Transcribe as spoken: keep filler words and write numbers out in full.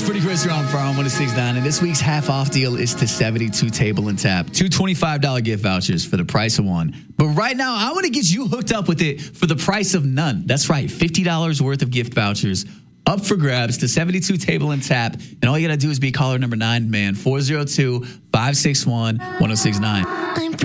Pretty Chris on Farm one oh six point nine, and this week's half-off deal is to seventy-two Table and Tap. Two twenty-five dollars gift vouchers for the price of one. But right now, I want to get you hooked up with it for the price of none. That's right, fifty dollars worth of gift vouchers up for grabs to seventy-two Table and Tap. And all you got to do is be caller number nine, man, four oh two, five six one, one oh six nine.